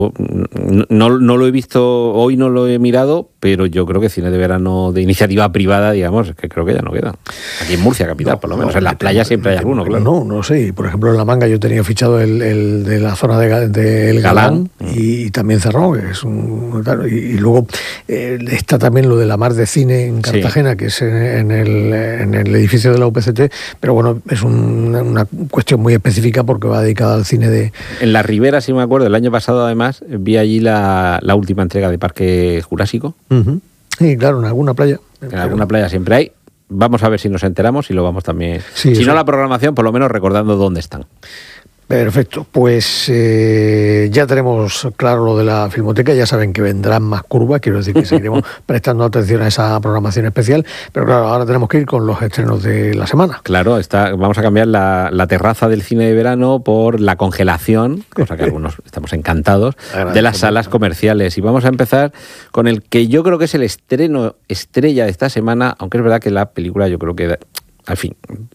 No lo he visto, hoy no lo he mirado, pero yo creo que cine de verano de iniciativa privada, digamos, que creo que ya no quedan. Aquí en Murcia, capital, por lo menos. En las playas siempre hay alguno, claro. No sé. Por ejemplo, en La Manga yo tenía fichado el de la zona del Galán y también cerró. Es claro, y luego está también lo de la Mar de Cine en Cartagena, que es en el edificio de la UPCT, pero bueno, es una cuestión muy específica porque va dedicada al cine de... En la Ribera, si me acuerdo, el año pasado además vi allí la última entrega de Parque Jurásico. Sí, claro, en alguna playa. En alguna playa siempre hay. Vamos a ver si nos enteramos y lo vamos también... Sí, si no la programación, por lo menos recordando dónde están. Perfecto, pues ya tenemos claro lo de la Filmoteca, ya saben que vendrán más curvas, quiero decir que seguiremos prestando atención a esa programación especial, pero claro, ahora tenemos que ir con los estrenos de la semana. Claro, vamos a cambiar la terraza del cine de verano por la congelación, cosa que algunos estamos encantados, de las salas comerciales. Y vamos a empezar con el que yo creo que es el estreno estrella de esta semana, aunque es verdad que la película yo creo que... Al fin,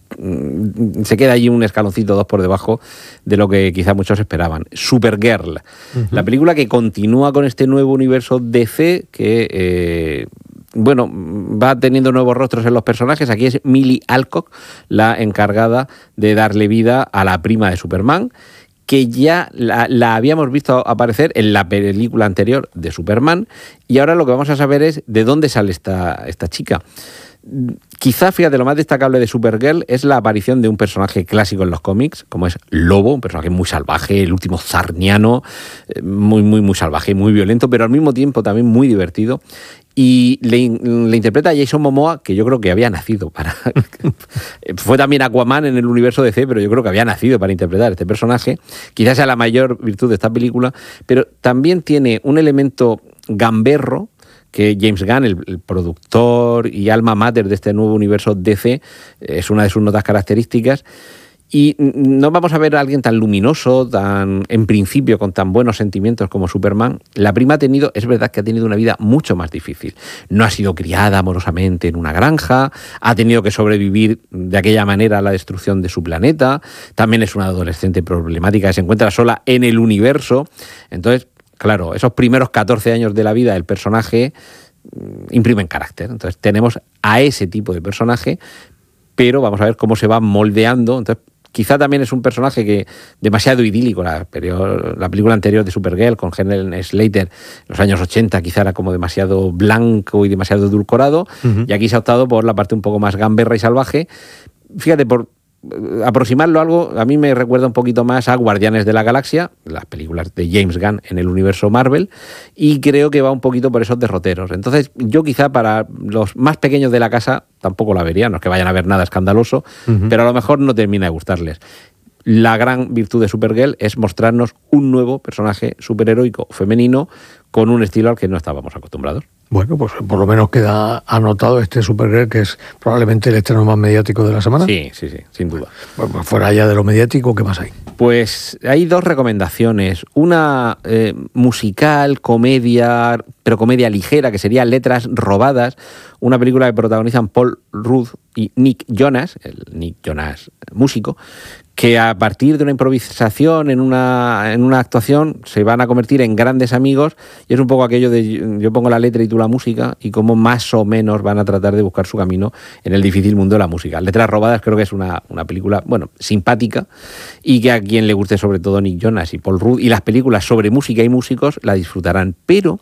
se queda allí un escaloncito, 2 por debajo de lo que quizá muchos esperaban. Supergirl, la película que continúa con este nuevo universo DC que... va teniendo nuevos rostros en los personajes. Aquí es Millie Alcock la encargada de darle vida a la prima de Superman, que ya la habíamos visto aparecer en la película anterior de Superman, y ahora lo que vamos a saber es de dónde sale esta chica. Quizá, fíjate, lo más destacable de Supergirl es la aparición de un personaje clásico en los cómics, como es Lobo, un personaje muy salvaje, el último zarniano, muy salvaje, muy violento, pero al mismo tiempo también muy divertido. Y le interpreta a Jason Momoa, que yo creo que había nacido para... Fue también Aquaman en el universo DC, pero yo creo que había nacido para interpretar este personaje. Quizás sea la mayor virtud de esta película, pero también tiene un elemento gamberro, que James Gunn, el productor y alma mater de este nuevo universo DC, es una de sus notas características. Y no vamos a ver a alguien tan luminoso, en principio con tan buenos sentimientos como Superman. La prima es verdad que ha tenido una vida mucho más difícil. No ha sido criada amorosamente en una granja, ha tenido que sobrevivir de aquella manera a la destrucción de su planeta. También es una adolescente problemática que se encuentra sola en el universo. Entonces, claro, esos primeros 14 años de la vida del personaje imprimen carácter. Entonces tenemos a ese tipo de personaje, pero vamos a ver cómo se va moldeando. Entonces quizá también es un personaje que demasiado idílico. La película anterior de Supergirl con Helen Slater en los años 80 quizá era como demasiado blanco y demasiado edulcorado, y aquí se ha optado por la parte un poco más gamberra y salvaje. Fíjate, por aproximarlo a algo, a mí me recuerda un poquito más a Guardianes de la Galaxia, las películas de James Gunn en el universo Marvel, y creo que va un poquito por esos derroteros. Entonces yo quizá para los más pequeños de la casa tampoco la vería, no es que vayan a ver nada escandaloso, pero a lo mejor no termina de gustarles. La gran virtud de Supergirl es mostrarnos un nuevo personaje superheroico femenino con un estilo al que no estábamos acostumbrados. Bueno, pues por lo menos queda anotado este Supergirl, que es probablemente el estreno más mediático de la semana. Sí, sin duda. Bueno, pues fuera ya de lo mediático, ¿qué más hay? Pues hay 2 recomendaciones. Una musical, comedia, pero comedia ligera, que sería Letras Robadas, una película que protagonizan Paul Rudd y Nick Jonas, el Nick Jonas músico, que a partir de una improvisación en una actuación se van a convertir en grandes amigos, y es un poco aquello de yo pongo la letra y tú la música, y cómo más o menos van a tratar de buscar su camino en el difícil mundo de la música. Letras Robadas creo que es una película, simpática, y que a quien le guste sobre todo Nick Jonas y Paul Rudd y las películas sobre música y músicos la disfrutarán. Pero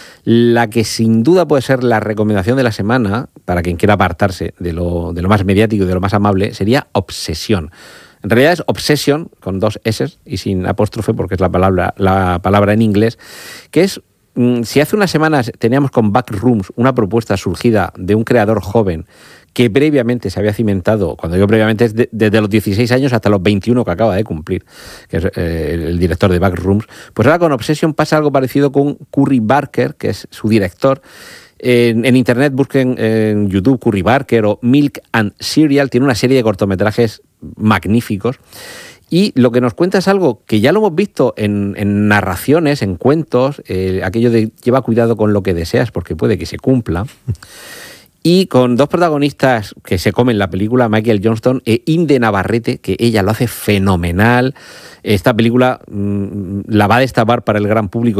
la que sin duda puede ser la recomendación de la semana, para quien quiera apartarse de lo más mediático y de lo más amable, sería Obsesión. En realidad es Obsession, con 2 S y sin apóstrofe, porque es la palabra en inglés, que es, si hace unas semanas teníamos con Backrooms una propuesta surgida de un creador joven que previamente se había cimentado, cuando yo previamente es desde los 16 años hasta los 21 que acaba de cumplir, que es el director de Backrooms, pues ahora con Obsession pasa algo parecido con Curry Barker, que es su director. En internet busquen en YouTube Curry Barker o Milk and Cereal, tiene una serie de cortometrajes magníficos, y lo que nos cuenta es algo que ya lo hemos visto en narraciones, en cuentos, aquello de lleva cuidado con lo que deseas porque puede que se cumpla. y con dos protagonistas que se comen la película, Michael Johnston e Inde Navarrete, que ella lo hace fenomenal. Esta película la va a destapar para el gran público